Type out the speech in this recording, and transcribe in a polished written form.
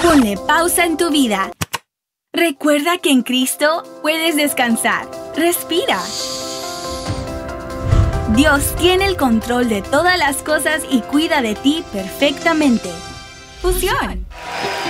Ponle pausa en tu vida. Recuerda que en Cristo puedes descansar. Respira. Dios tiene el control de todas las cosas y cuida de ti perfectamente. Fusión.